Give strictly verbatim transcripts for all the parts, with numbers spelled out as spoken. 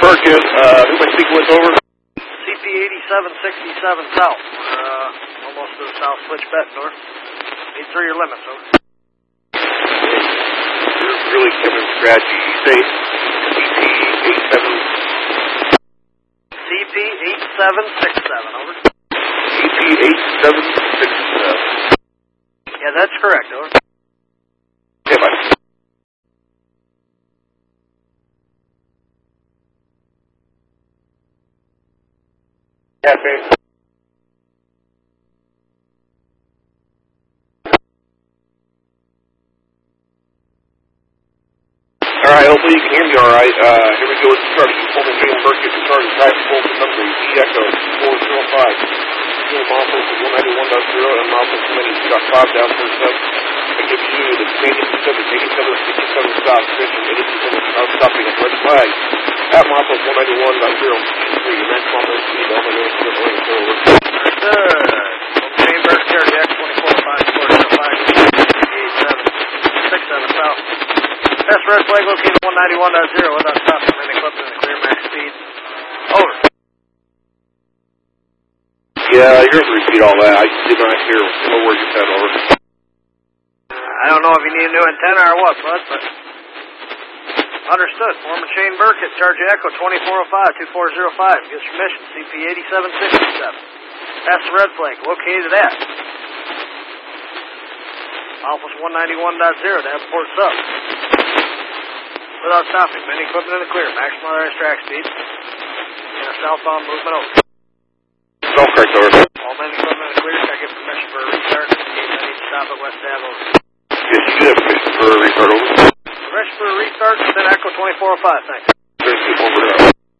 Burkett, uh, who am I speaking with, over? C P eighty-seven sixty-seven south, uh, almost to the south switch bet north. eight three your limits, over. You're really giving strategy. You say C P eighty-seven... C P eighty-seven sixty-seven, over. C P eighty-seven sixty-seven. Yeah, that's correct, over. Okay, bye. Cafe. Alright, hopefully you can hear me alright. Uh, here we go with the start. Coleman James Burkett, the starting type, Coleman number, E Echo, four zero five. Zero miles one ninety-one point zero and miles two ninety-two point five down for seven. I give you the Canadian Pacific, eighty-seven sixty-seven stop, extension, eighty-seven uh, stopping at red flag. At miles one ninety-one point zero three, nine kilometers speed, all the way to the point over. Good. Coleman Burkett, J X twenty-four oh five, four zero five, eighty-seven sixty-seven south. Best red flag located one ninety-one point zero without stopping, then equipped in the clear max speed. Over. Yeah, you're going to repeat all that. I did not hear a word you said, over. I don't know if you need a new antenna or what, bud, but understood. Foreman Shane Burkett, Charge Echo twenty-four oh five, two four zero five. Gives your mission, C P eighty-seven sixty-seven. Pass the red flag, located at Alpha one ninety-one point zero to have ports up. Without stopping, many equipment in the clear, maximum authorized track speed, and a southbound movement over. Don't correct, over. All men equipment in the clear, can I get permission for a restart? In case I need to stop at West Ave, over. Yes, you do have permission for a restart, over. Permission for a restart, then Echo twenty-four oh five, thanks. thirty-two, over there.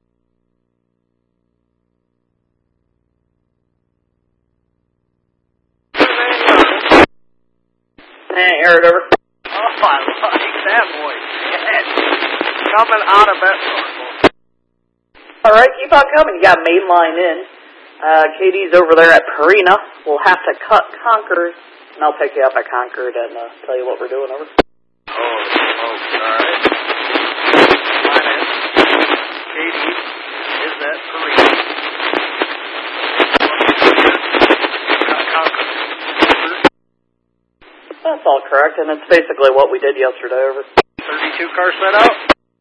Hey, Eric, over. Oh, I like that voice. Coming out of that store. All right, keep on coming. You got main line in. Uh, Katie's over there at Purina. We'll have to cut Concord, and I'll pick you up at Concord and uh, tell you what we're doing, over. Oh, oh, alright. Line in. Katie is at Purina. Concord. That's all correct, and it's basically what we did yesterday, over. thirty-two car set out?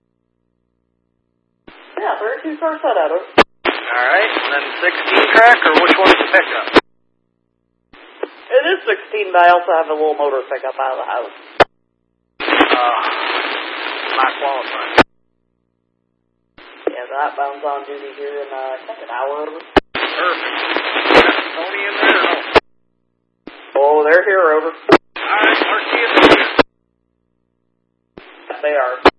Yeah, thirty-two car set out, over. Alright, and then sixteen track, or which one's the pickup? It is sixteen, but I also have a little motor pickup out of the house. Uh, not qualified. Yeah, that bounds on duty here in, uh, I think an hour, over. Perfect. Tony in there, or no? Oh, they're here, over. Alright, R C is in here. They are.